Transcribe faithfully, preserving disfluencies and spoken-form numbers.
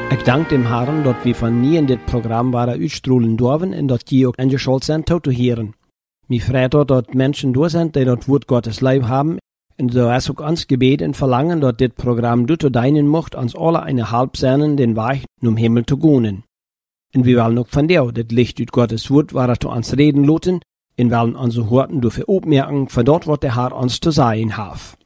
Ik dank dem Herrn dat we van nie in dit program waren uitstroolen durven en dat je ook ingeschalt zijn toe te heren. Mi vreet dat dat mensen door zijn die dat woord Gottes lief haben en so is ook ons gebet en verlangen dat dit program du te deinen mocht ons alle eine halb zijn den Weg um Himmel te gonen. En we willen ook van jou, dit licht uit Gottes woord waar er te ons reden loten en willen onze horten dafür opmerken, van dat wat der Herr ons te sagen heeft.